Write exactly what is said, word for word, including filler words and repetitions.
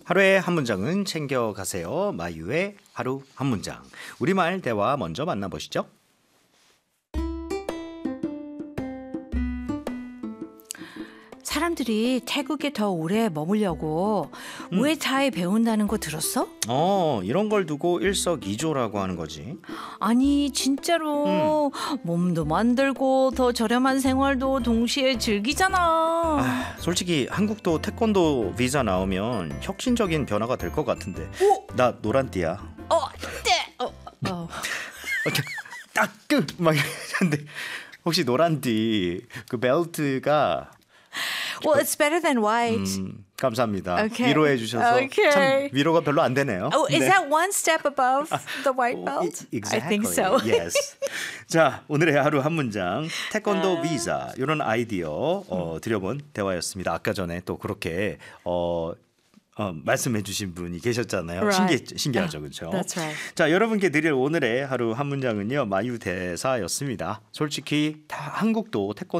하루에 한 문장은 챙겨가세요. 마유의 하루 한 문장. 우리말 대화 먼저 만나보시죠. 사람들이 태국에 더 오래 머물려고 음. 무에타이 배운다는 거 들었어? 어, 이런 걸 두고 일석이조라고 하는 거지. 아니 진짜로 음. 몸도 만들고 더 저렴한 생활도 동시에 즐기잖아. 아, 솔직히 한국도 태권도 비자 나오면 혁신적인 변화가 될 것 같은데. 오! 나 노란띠야. 어, 네. 어, 어. 따끔 막 이랬는데 혹시 노란띠 그 벨트가 Well, it's better than white. 음, 감사합니다. Okay. 위로해 주셔서 Okay. 참 위로가 별로 안 되네요. Oh, is 네. that one step above the white Oh, belt? exactly. I think so. Yes. 자, 오늘의 하루 한 문장 태권도 비자 이런 아이디어 어, 드려본 대화였습니다. 아까 전에 또 그렇게 어, 어, 말씀해주신 분이 계셨잖아요. Right. 신기 신기하죠, 그렇죠? That's right. 자, 여러분께 드릴 오늘의 하루 한 문장은요 마유 대사였습니다. 솔직히 다 한국도 태권